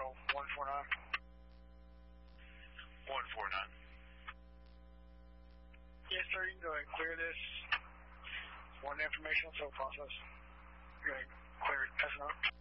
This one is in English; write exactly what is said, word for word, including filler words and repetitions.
Echo one four nine. one four nine. Yes, sir, you can go ahead and clear this. One informational tow process. Go ahead and clear it. That's enough.